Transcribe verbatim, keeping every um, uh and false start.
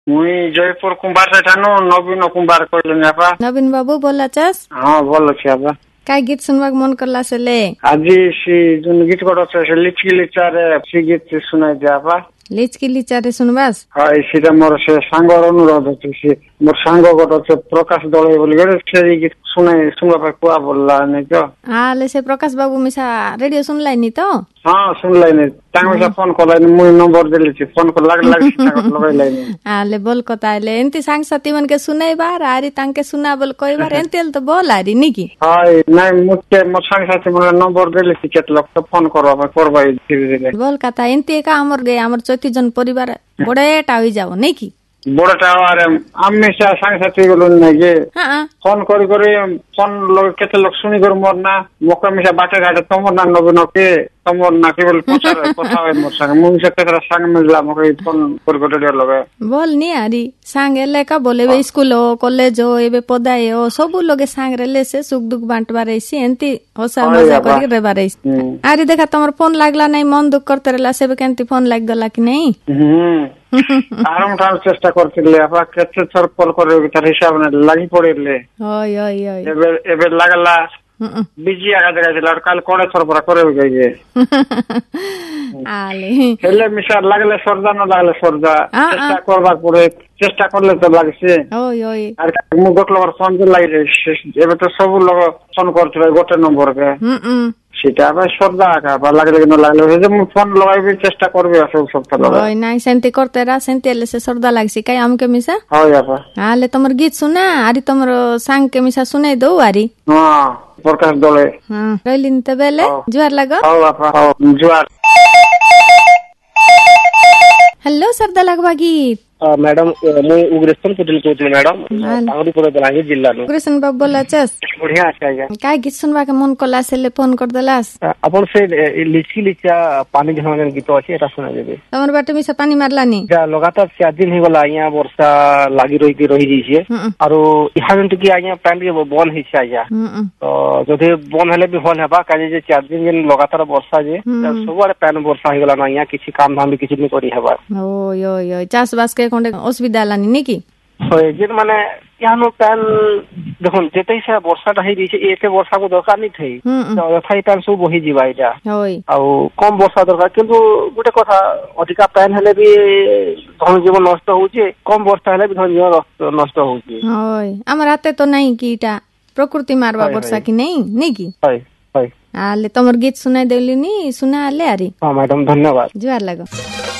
मुई जयपुर कुंभार से ठानु नवीन कुंभार कहले आपा। नवीन बाबू बोला चस? हाँ बोल छी आपा। काय गीत सुनवाक मन करला से ले? आज सी जोन गीत गडो से लिचकी लिचारे सी गीत सुनाई दे आपा। लिचकी लिचारे सुनबास? हाँ इसीटा मोर से सांगर अनुरोध अछि से मोर सांग गडो से प्रकाश दळे बोली गरे से गीत सुनाई सुनबा पर कुआ बोलला नै तो। हां ले से प्रकाश बाबू मिसा रेडियो सुनलाई नि तो? हाँ सुनलाई नि तांग से फोन करलाई नि मुई नंबर देली छी फोन कर लाग लाग तांग लगाइलाई नि। हां ले बोल कताले एंती सांग साथी मन के सुनाई बार आरी तांग के सुना बोल कोई बार एंतेल तो बोल आरी नि की? हां नै मुके मोर सांग साथी मन नंबर देली छी केत लोग तो फोन करबा करबाई धीरे धीरे। बोल कता एंती का हमर गे हमर चौथी जन परिवार बड़े टावी जाओ नै की? बड़ा टावारे आम्मे से सांग साथी गलो नै गे। हां फोन करी करी फोन लोग केते लोग सुनी कर मोर ना मोका मिसा बाटे घाटे तमोर ना नबनो के तमोर ना केवल पचार पछावे मोर संग मुई से केतरा संग मिलला मके फोन कर कर रेडियो लगे बोल नि आरी संग एले का बोले बे स्कूल हो कॉलेज हो एबे पदाए हो सब लोग संग रेले से सुख दुख बांटबा रहिसी एंती होसा मजा करी रेबा रहिसी। आरी देखा तमर फोन लागला नै मन दुख करते रहला सेबे केंती फोन लाग गला कि नै? हम्म आराम ठाम चेष्टा करतिले आपा केते थर कॉल करे तार हिसाब ने लागि पड़िले। ओय ओय ओय एबे एबे लागला बिजी आगा जगह से लड़का कोड़े थर पर करे गए आले हेले मिसा लागले सरदा न लागले सरदा चेष्टा करबा पड़े चेष्टा करले तो लागसे। ओय ओय आर मु गोटलो बार फोन दे लागि एबे तो सब लोग फोन करथले गोटे नंबर के हम সেটা আবার সর্দা আকা বা লাগলে ন লাগলে যে মু ফোন লগাইবি চেষ্টা করবি আসল সব তো লগা ওই নাই সেন্তি করতে রা সেন্তি এলে সে সর্দা লাগছি কাই আমকে মিসা হয় আপা আলে তোমার গীত শুনা আরি তোমার সাং কে মিসা শুনাই দও আরি। হ্যাঁ প্রকাশ দলে হ্যাঁ রইলিন তে বেলে জুয়ার লাগো। হ্যাঁ আপা হ্যাঁ জুয়ার। हेलो सरदा लगवा गीत मैडम मु उग्रेशन पटेल कहते मैडम तांगरीपुर बलांगीर जिल्ला नो उग्रेशन बाबू बोला चस बढ़िया আছে আজ্ঞা काय गीत सुनवा के मन कला से ले फोन कर देलास अपन से लिचकी लिचा पानी जहां गीत अछि एटा सुना देबे तमर बाटे में से पानी मारलानी जा लगातार चार दिन हो गला यहाँ वर्षा लागि रही के रही जइसे आरो इहा जंत की आज्ञा पानी के बन हिसे आज्ञा तो जदे बन हेले भी होल हेबा काजे जे चार दिन जन लगातार वर्षा जे सबरे पानी वर्षा हो गला ना यहाँ किछि काम धाम भी किछि नहीं करी हेबा। ओय ओय ओय चाष बास के कोंडे असुविधा लानी नि की होय जे माने यानो पैन देखो जेते से वर्षा ढाई दिसे एते वर्षा को दरकार नहीं थई तो यथाई पैन सब बही जीवा इटा होय आ कम वर्षा दरकार किंतु गुटे कथा अधिका पैन हेले भी धन जीवन नष्ट होउचे कम वर्षा हेले भी धन जीवन नष्ट होउचे। होय हमर हाते तो नहीं कीटा प्रकृति मारवा वर्षा की नहीं नहीं की होय होय आले तमर गीत सुनाई देली नी सुना आले आरी। हां मैडम धन्यवाद जुआर लगो।